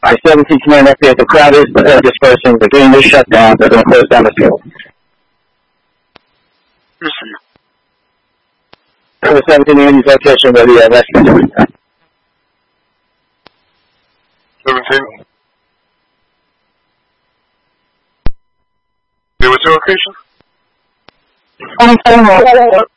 I-17 command update, the crowd is dispersing, the game is shut down, they're going to close down the field. The 17 Andy's location where the rescue is. 17. What's your location? 27.